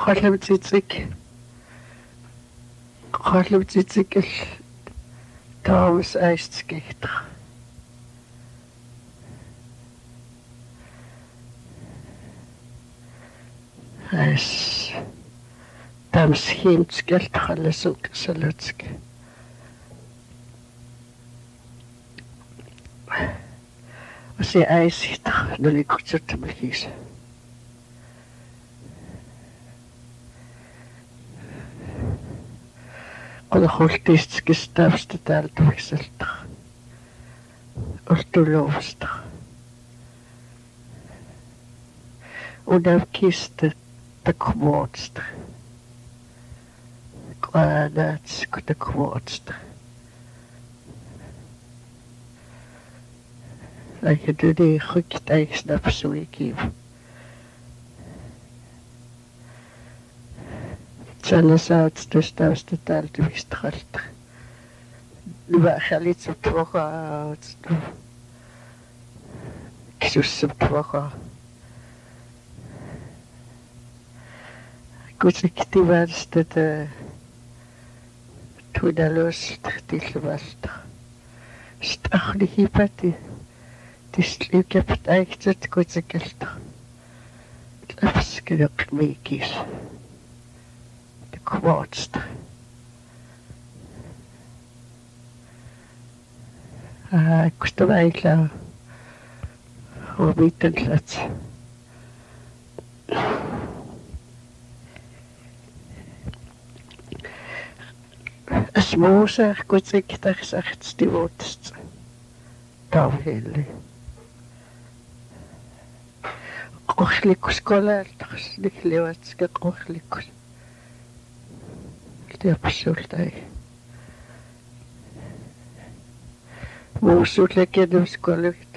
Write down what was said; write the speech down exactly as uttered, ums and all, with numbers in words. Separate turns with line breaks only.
Qallamtitik qallamtitikal taamas aistikigta ais tams himtskal qallasuk salatsik se aisita nulikutsutamagis qala khultiistikistaavsta taaltuviksalta ortuluuvsta unavkista takvuotsta qaanaatsk takvuotsta Aikatuni khuktais napsuikiv Sanasaat tustavsta taaltuvikstralta nuvaxalitsutuaqaat kisussuptuaqa kutiktivaastata tunaluusta tilluvalta starlihipati tisliukapat aiktat kutikalta lapskeneqmiikis takvuotsta aa kustavailla omitanlat asmuusa kutiktarsartivuutsta tavhilli qorlikus kolaaltars niklivatska qorlikus tiapsultai muusullakenus koluk